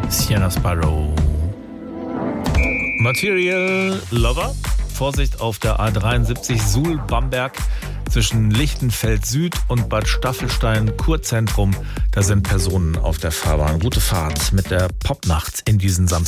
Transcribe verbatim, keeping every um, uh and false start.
Sienna Sparrow. Material Lover. Vorsicht auf der A dreiundsiebzig Suhl-Bamberg zwischen Lichtenfeld Süd und Bad Staffelstein Kurzentrum. Da sind Personen auf der Fahrbahn. Gute Fahrt mit der Popnacht in diesen Samstag.